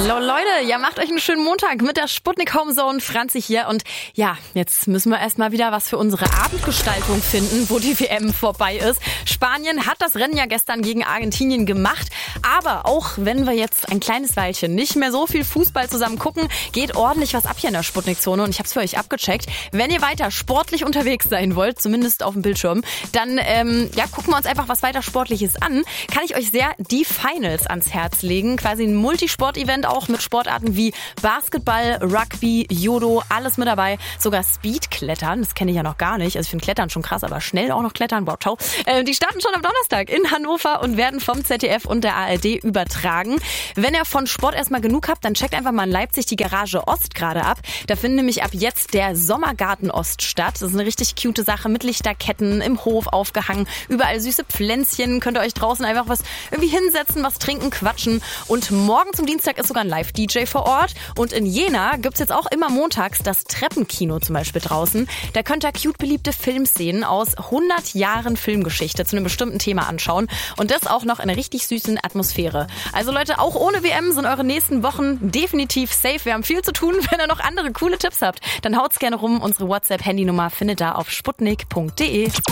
Hallo Leute, ja, macht euch einen schönen Montag mit der Sputnik Homezone. Franzi hier und ja, jetzt müssen wir erstmal wieder was für unsere Abendgestaltung finden, wo die WM vorbei ist. Spanien hat das Rennen ja gestern gegen Argentinien gemacht, aber auch wenn wir jetzt ein kleines Weilchen nicht mehr so viel Fußball zusammen gucken, geht ordentlich was ab hier in der Sputnik-Zone und ich habe es für euch abgecheckt. Wenn ihr weiter sportlich unterwegs sein wollt, zumindest auf dem Bildschirm, dann gucken wir uns einfach was weiter Sportliches an. Kann ich euch sehr die Finals ans Herz legen, quasi ein Multisport-Event auch mit Sportarten wie Basketball, Rugby, Judo, alles mit dabei. Sogar Speedklettern, das kenne ich ja noch gar nicht. Also ich finde Klettern schon krass, aber schnell auch noch klettern, wow, ciao. Die starten schon am Donnerstag in Hannover und werden vom ZDF und der ARD übertragen. Wenn ihr von Sport erstmal genug habt, dann checkt einfach mal in Leipzig die Garage Ost gerade ab. Da findet nämlich ab jetzt der Sommergarten Ost statt. Das ist eine richtig cute Sache mit Lichterketten im Hof aufgehangen. Überall süße Pflänzchen. Könnt ihr euch draußen einfach was irgendwie hinsetzen, was trinken, quatschen. Und morgen zum Dienstag ist sogar ein Live-DJ vor Ort. Und in Jena gibt's jetzt auch immer montags das Treppenkino zum Beispiel draußen. Da könnt ihr cute beliebte Filmszenen aus 100 Jahren Filmgeschichte zu einem bestimmten Thema anschauen. Und das auch noch in einer richtig süßen Atmosphäre. Also Leute, auch ohne WM sind eure nächsten Wochen definitiv safe. Wir haben viel zu tun. Wenn ihr noch andere coole Tipps habt, dann haut's gerne rum. Unsere WhatsApp-Handynummer findet ihr auf sputnik.de.